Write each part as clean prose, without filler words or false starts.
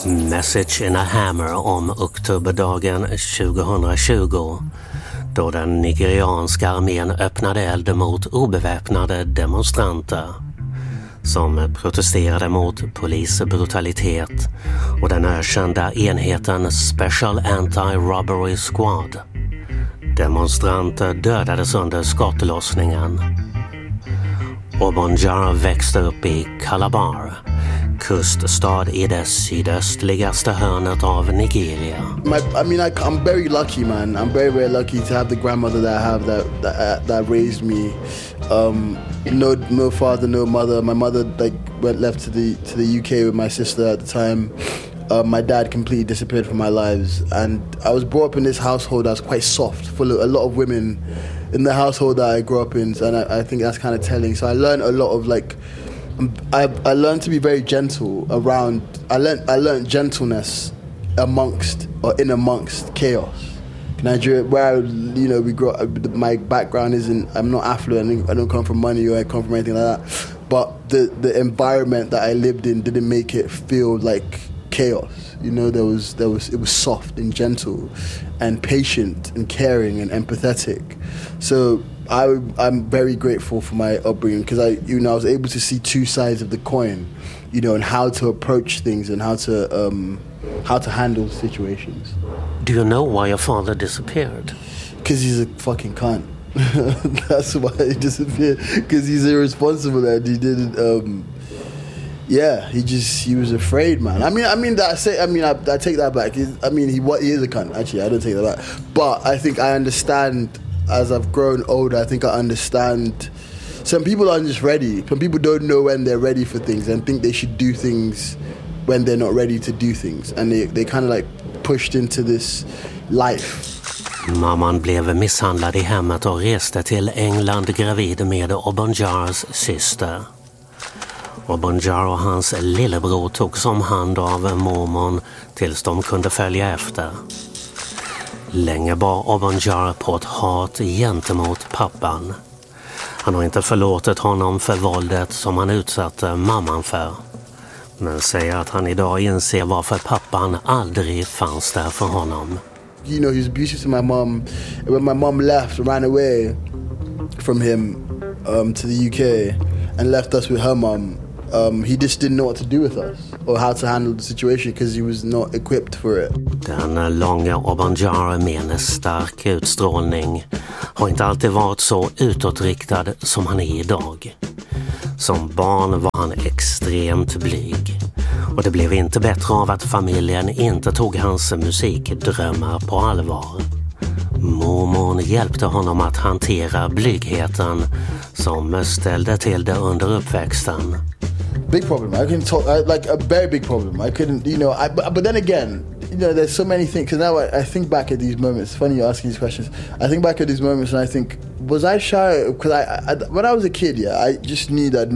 Message in a Hammer om oktoberdagen 2020 då den nigerianska armén öppnade eld mot obeväpnade demonstranter som protesterade mot polisbrutalitet och den ökända enheten Special Anti-Robbery Squad. Demonstranter dödades under skottlossningen. Obon Jara växte upp i Calabar, kuststad i det sydöstligaste hörnet av Nigeria. I'm very lucky, man. I'm very, very lucky to have the grandmother that I have that raised me. No father, no mother. My mother left to the UK with my sister at the time. My dad completely disappeared from my lives, and I was brought up in this household that was quite soft, full of a lot of women in the household that I grew up in, and I think that's kind of telling. So I learned a lot of I learned to be very gentle around. I learned gentleness amongst chaos. Nigeria, where we grew up. My background isn't. I'm not affluent. I don't come from money or I come from anything like that. But the environment that I lived in didn't make it feel like chaos. It was soft and gentle and patient and caring and empathetic. So I'm very grateful for my upbringing because I was able to see two sides of the coin, and how to approach things and how to handle situations. Do you know why your father disappeared? Because he's a fucking cunt. That's why he disappeared. Because he's irresponsible and he didn't. He was afraid, man. I take that back. He is a cunt. Actually, I don't take that back. But I think I understand as I've grown older. I think I understand. Some people aren't just ready. Some people don't know when they're ready for things and think they should do things when they're not ready to do things, and they kind of pushed into this life. Mamman blev misshandlad i hemmet och reste till England gravid med Obon Jaras syster. Obon Jara och hans lillebror togs om hand av mormon tills de kunde följa efter. Länge bar Obon Jara på ett hat gentemot pappan. Han har inte förlåtit honom för våldet som han utsatte mamman för. Men säger att han idag inser varför pappan aldrig fanns där för honom. He was abusive to my mom. When my mom ran away from him to the UK and left us with her mom, he just didn't know what to do with us or how to handle the situation because he was not equipped for it. Den långa Obon Jara med en stark utstrålning har inte alltid varit så utåtriktad som han är idag. Som barn var han extremt blyg. Och det blev inte bättre av att familjen inte tog hans musikdrömmar på allvar. Mormor hjälpte honom att hantera blygheten som ställde till det under uppväxten. Big problem. I couldn't talk, a very big problem. I couldn't, but then again, there's so many things. Because now I think back at these moments. It's funny you asking these questions. I think back at these moments and I think, was I shy? Because when I was a kid, I just knew that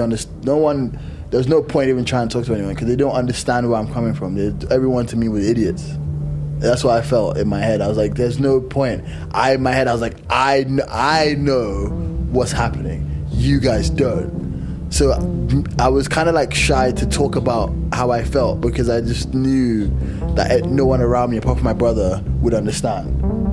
there was no point even trying to talk to anyone because they don't understand where I'm coming from. Everyone to me was idiots. That's what I felt in my head. I was like, there's no point. In my head, I was like, I know what's happening. You guys don't. So I was kind of shy to talk about how I felt because I just knew that no one around me, apart from my brother, would understand.